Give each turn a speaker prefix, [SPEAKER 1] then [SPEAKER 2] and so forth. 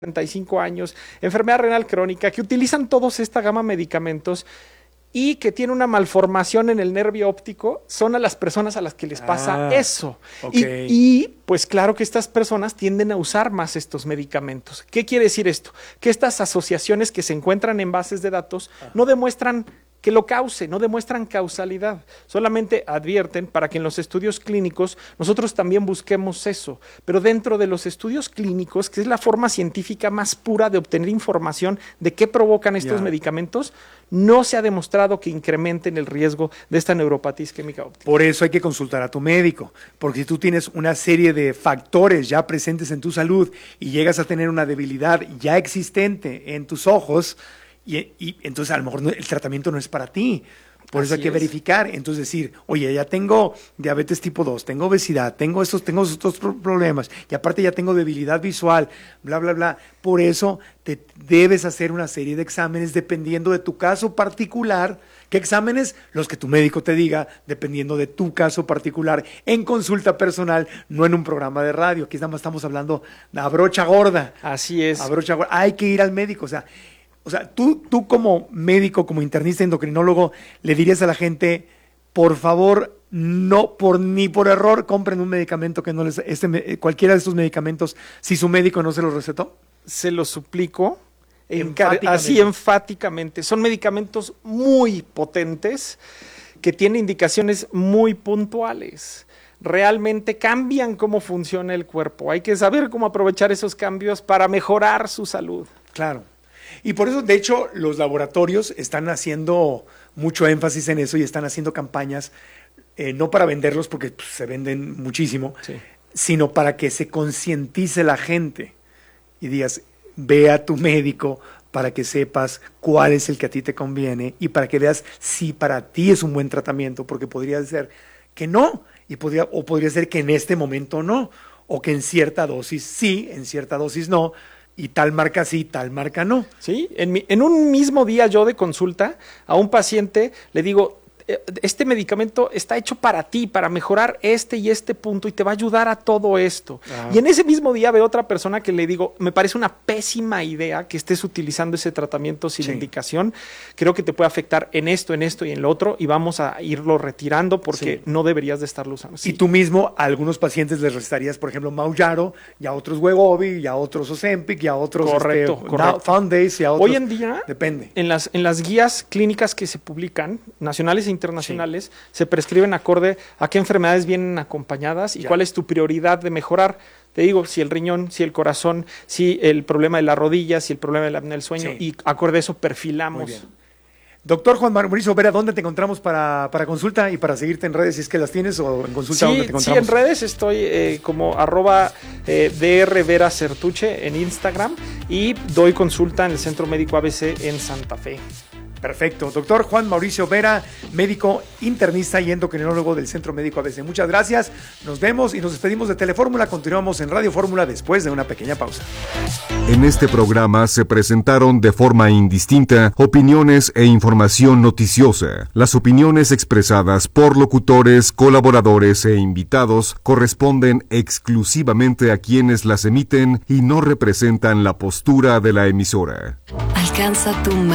[SPEAKER 1] 35 años, enfermedad renal crónica, que utilizan todos esta gama de medicamentos y que tiene una malformación en el nervio óptico, son a las personas a las que les pasa eso.
[SPEAKER 2] Okay.
[SPEAKER 1] Y pues claro que estas personas tienden a usar más estos medicamentos. ¿Qué quiere decir esto? Que estas asociaciones que se encuentran en bases de datos no demuestran que lo cause, no demuestran causalidad, solamente advierten para que en los estudios clínicos nosotros también busquemos eso, pero dentro de los estudios clínicos, que es la forma científica más pura de obtener información de qué provocan estos medicamentos, no se ha demostrado que incrementen el riesgo de esta neuropatía isquémica óptica.
[SPEAKER 2] Por eso hay que consultar a tu médico, porque si tú tienes una serie de factores ya presentes en tu salud y llegas a tener una debilidad ya existente en tus ojos, y entonces a lo mejor el tratamiento no es para ti. Por eso hay que verificar. Entonces decir, oye, ya tengo diabetes tipo 2, tengo obesidad, tengo estos problemas, y aparte ya tengo debilidad visual, bla, bla, bla. Por eso te debes hacer una serie de exámenes dependiendo de tu caso particular. ¿Qué exámenes? Los que tu médico te diga, dependiendo de tu caso particular, en consulta personal, no en un programa de radio. Aquí nada más estamos hablando a brocha gorda.
[SPEAKER 1] Así es.
[SPEAKER 2] A brocha gorda. Hay que ir al médico, O sea, tú como médico, como internista endocrinólogo, le dirías a la gente, por favor, ni por error compren un medicamento que no les, cualquiera de estos medicamentos, si su médico no se los recetó.
[SPEAKER 1] Se los suplico, así enfáticamente. Son medicamentos muy potentes que tienen indicaciones muy puntuales. Realmente cambian cómo funciona el cuerpo. Hay que saber cómo aprovechar esos cambios para mejorar su salud.
[SPEAKER 2] Claro. Y por eso, de hecho, los laboratorios están haciendo mucho énfasis en eso y están haciendo campañas, no para venderlos porque se venden muchísimo, sino para que se concientice la gente y digas, ve a tu médico para que sepas cuál es el que a ti te conviene y para que veas si para ti es un buen tratamiento, porque podría ser que no, o podría ser que en este momento no, o que en cierta dosis sí, en cierta dosis no, y tal marca sí, tal marca no.
[SPEAKER 1] Sí, en un mismo día yo de consulta a un paciente le digo, este medicamento está hecho para ti, para mejorar este y este punto y te va a ayudar a todo esto. Y en ese mismo día veo otra persona que le digo, me parece una pésima idea que estés utilizando ese tratamiento sin indicación. Creo que te puede afectar en esto y en lo otro y vamos a irlo retirando porque no deberías de estarlo usando.
[SPEAKER 2] Y tú mismo a algunos pacientes les recetarías, por ejemplo, Mounjaro, y a otros Wegovy, y a otros Ozempic, y a otros
[SPEAKER 1] correcto.
[SPEAKER 2] Foundace, y a otros.
[SPEAKER 1] Hoy en día,
[SPEAKER 2] depende.
[SPEAKER 1] En las guías clínicas que se publican, nacionales e internacionales, se prescriben acorde a qué enfermedades vienen acompañadas y cuál es tu prioridad de mejorar. Te digo, si el riñón, si el corazón, si el problema de la rodilla, si el problema de la apnea del sueño, y acorde a eso perfilamos.
[SPEAKER 2] Muy bien. Doctor Juan Mauricio Vera, ¿dónde te encontramos para consulta y para seguirte en redes si es que las tienes o en consulta? ¿Dónde te encontramos?
[SPEAKER 1] Sí, en redes estoy como @drveracertuche en Instagram y doy consulta en el Centro Médico ABC en Santa Fe.
[SPEAKER 2] Perfecto. Doctor Juan Mauricio Vera, médico internista y endocrinólogo del Centro Médico ABC. Muchas gracias. Nos vemos y nos despedimos de Telefórmula. Continuamos en Radio Fórmula después de una pequeña pausa.
[SPEAKER 3] En este programa se presentaron de forma indistinta opiniones e información noticiosa. Las opiniones expresadas por locutores, colaboradores e invitados corresponden exclusivamente a quienes las emiten y no representan la postura de la emisora.
[SPEAKER 4] Alcanza tu